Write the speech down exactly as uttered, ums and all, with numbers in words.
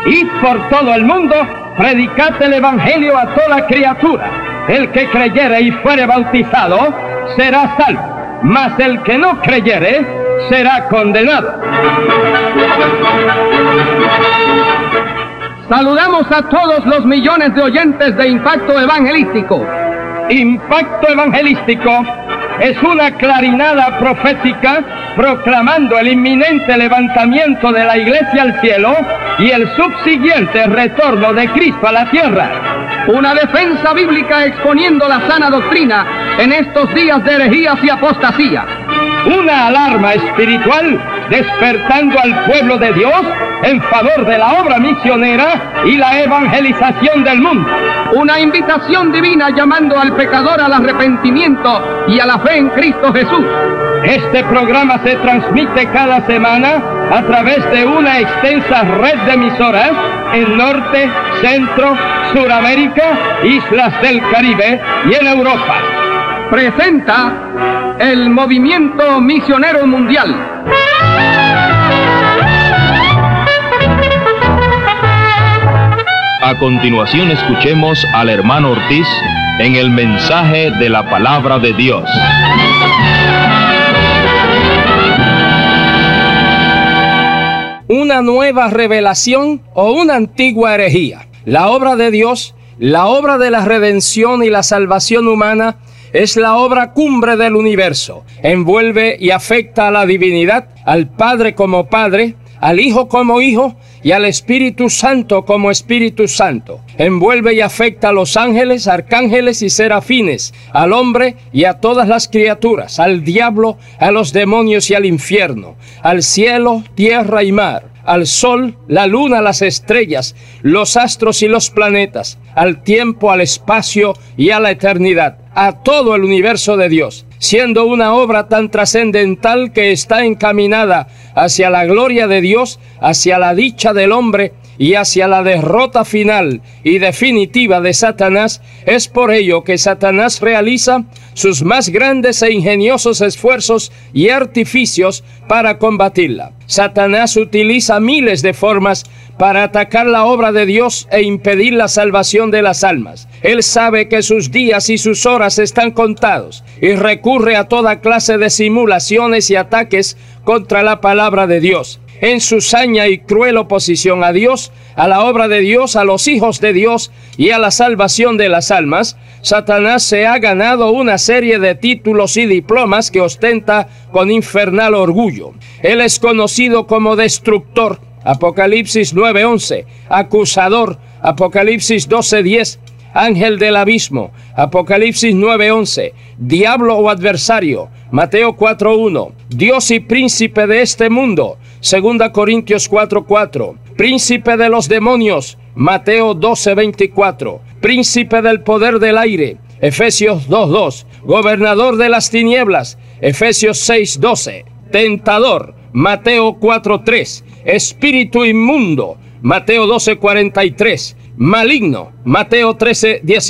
id por todo el mundo, predicad el evangelio a toda criatura. El que creyere y fuere bautizado será salvo, mas el que no creyere será condenado. Saludamos a todos los millones de oyentes de Impacto Evangelístico. Impacto Evangelístico es una clarinada profética proclamando el inminente levantamiento de la Iglesia al cielo y el subsiguiente retorno de Cristo a la tierra. Una defensa bíblica exponiendo la sana doctrina en estos días de herejías y apostasía. Una alarma espiritual despertando al pueblo de Dios en favor de la obra misionera y la evangelización del mundo. Una invitación divina llamando al pecador al arrepentimiento y a la fe en Cristo Jesús. Este programa se transmite cada semana a través de una extensa red de emisoras en Norte, Centro, Suramérica, Islas del Caribe y en Europa. Presenta el Movimiento Misionero Mundial. A continuación escuchemos al hermano Ortiz en el mensaje de la palabra de Dios. Una nueva revelación o una antigua herejía. La obra de Dios, la obra de la redención y la salvación humana, es la obra cumbre del universo. Envuelve y afecta a la divinidad, al Padre como Padre, al Hijo como Hijo y al Espíritu Santo como Espíritu Santo. Envuelve y afecta a los ángeles, arcángeles y serafines, al hombre y a todas las criaturas, al diablo, a los demonios y al infierno, al cielo, tierra y mar, al sol, la luna, las estrellas, los astros y los planetas, al tiempo, al espacio y a la eternidad, a todo el universo de Dios, siendo una obra tan trascendental que está encaminada hacia la gloria de Dios, hacia la dicha del hombre y hacia la derrota final y definitiva de Satanás. Es por ello que Satanás realiza sus más grandes e ingeniosos esfuerzos y artificios para combatirla. Satanás utiliza miles de formas para atacar la obra de Dios e impedir la salvación de las almas. Él sabe que sus días y sus horas están contados y recurre a toda clase de simulaciones y ataques contra la palabra de Dios. En su saña y cruel oposición a Dios, a la obra de Dios, a los hijos de Dios y a la salvación de las almas, Satanás se ha ganado una serie de títulos y diplomas que ostenta con infernal orgullo. Él es conocido como destructor, Apocalipsis nueve once, acusador, Apocalipsis doce diez, ángel del abismo, Apocalipsis nueve once, diablo o adversario, Mateo cuatro uno, Dios y príncipe de este mundo, Segunda Corintios cuatro cuatro, príncipe de los demonios, Mateo doce veinticuatro, príncipe del poder del aire, Efesios dos dos, gobernador de las tinieblas, Efesios seis doce, tentador, Mateo cuatro tres, espíritu inmundo, Mateo doce cuarenta y tres, maligno, Mateo trece dieciocho.